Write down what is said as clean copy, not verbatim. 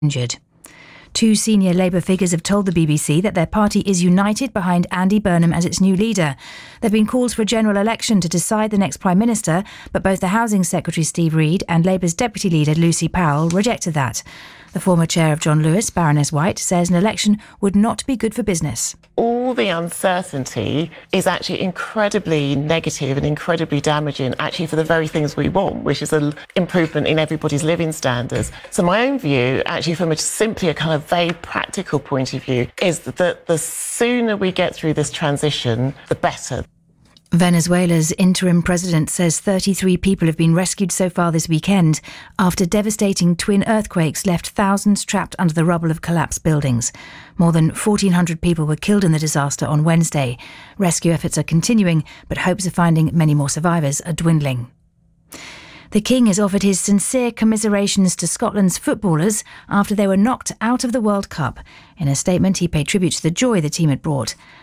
injured. Two senior Labour figures have told the BBC that their party is united behind Andy Burnham as its new leader. There have been calls for a general election to decide the next Prime Minister, but both the Housing Secretary Steve Reed and Labour's Deputy Leader Lucy Powell rejected that. The former chair of John Lewis, Baroness White, says an election would not be good for business. All the uncertainty is actually incredibly negative and incredibly damaging actually for the very things we want, which is an improvement in everybody's living standards. So my own view, actually from simply a kind of very practical point of view, is that the sooner we get through this transition, the better. Venezuela's interim president says 33 people have been rescued so far this weekend after devastating twin earthquakes left thousands trapped under the rubble of collapsed buildings. More than 1,400 people were killed in the disaster on Wednesday. Rescue efforts are continuing, but hopes of finding many more survivors are dwindling. The King has offered his sincere commiserations to Scotland's footballers after they were knocked out of the World Cup. In a statement, he paid tribute to the joy the team had brought.